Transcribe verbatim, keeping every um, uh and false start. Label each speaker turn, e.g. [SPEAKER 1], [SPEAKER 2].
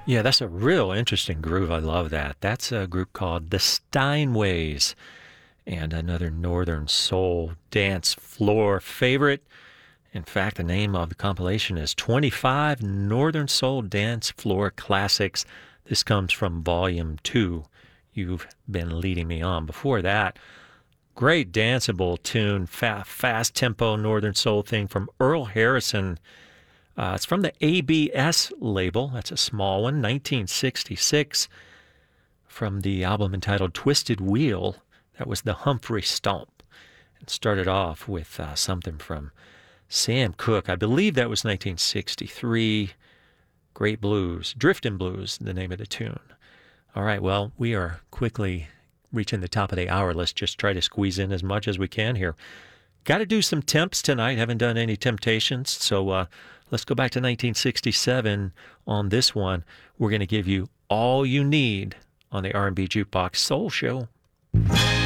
[SPEAKER 1] Yeah, that's a real interesting groove. I love that. That's a group called the Steinways, and another Northern Soul dance floor favorite. In fact, the name of the compilation is twenty-five Northern Soul Dance Floor Classics. This comes from Volume two. You've been leading me on. Before that, great danceable tune, fa- fast tempo Northern Soul thing from Earl Harrison. Uh, it's from the A B S label. That's a small one, nineteen sixty-six, from the album entitled Twisted Wheel. That was the Humphrey Stomp. It started off with uh, something from Sam Cooke. I believe that was nineteen sixty-three. Great Blues, Driftin' Blues, the name of the tune. All right, well, we are quickly reaching the top of the hour. Let's just try to squeeze in as much as we can here. Got to do some temps tonight. Haven't done any Temptations, so uh, let's go back to nineteen sixty-seven on this one. We're going to give you All You Need on the R and B Jukebox Soul Show.